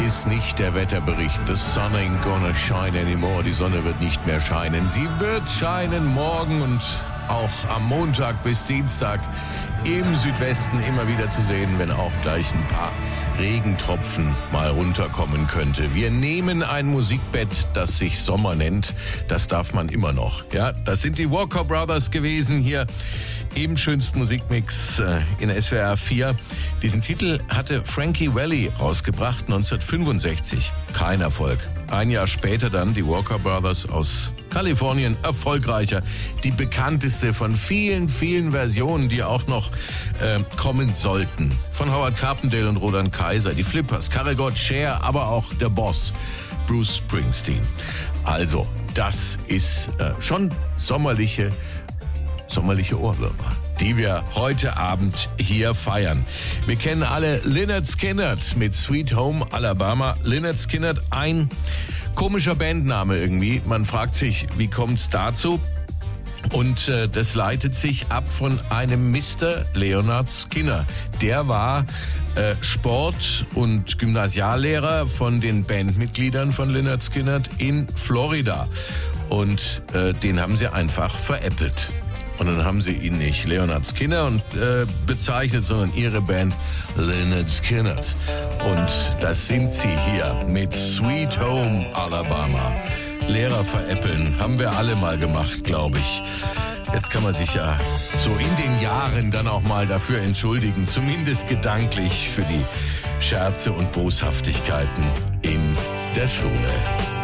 ist nicht der Wetterbericht. The sun ain't gonna shine anymore. Die Sonne wird nicht mehr scheinen. Sie wird scheinen morgen und auch am Montag bis Dienstag im Südwesten immer wieder zu sehen, wenn auch gleich ein paar Regentropfen mal runterkommen könnte. Wir nehmen ein Musikbett, das sich Sommer nennt. Das darf man immer noch. Ja, das sind die Walker Brothers gewesen hier im schönsten Musikmix in SWR 4. Diesen Titel hatte Frankie Valli rausgebracht, 1965. Kein Erfolg. Ein Jahr später dann die Walker Brothers aus Kalifornien, erfolgreicher. Die bekannteste von vielen, vielen Versionen, die auch noch kommen sollten. Von Howard Carpendale und Roland Kaiser, die Flippers, Karel Gott, Cher, aber auch der Boss, Bruce Springsteen. Also, das ist schon sommerliche Ohrwürmer, die wir heute Abend hier feiern. Wir kennen alle Lynyrd Skynyrd mit Sweet Home Alabama. Lynyrd Skynyrd, ein komischer Bandname irgendwie. Man fragt sich, wie kommt's dazu? Und das leitet sich ab von einem Mr. Leonard Skinner. Der war Sport- und Gymnasiallehrer von den Bandmitgliedern von Lynyrd Skynyrd in Florida. Und den haben sie einfach veräppelt. Und dann haben sie ihn nicht Leonard Skinner bezeichnet, sondern ihre Band Lynyrd Skynyrd. Und das sind sie hier mit Sweet Home Alabama. Lehrer veräppeln haben wir alle mal gemacht, glaube ich. Jetzt kann man sich ja so in den Jahren dann auch mal dafür entschuldigen, zumindest gedanklich für die Scherze und Boshaftigkeiten in der Schule.